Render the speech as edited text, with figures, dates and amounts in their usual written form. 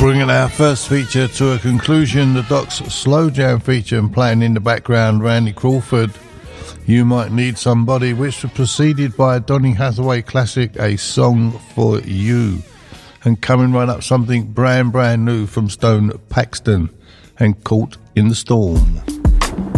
Bringing our first feature to a conclusion, the Doc's Slow Jam feature, and playing in the background Randy Crawford, You Might Need Somebody, which was preceded by a Donny Hathaway classic, A Song for You. And coming right up, something brand new from Stone Paxton and Caught in the Storm.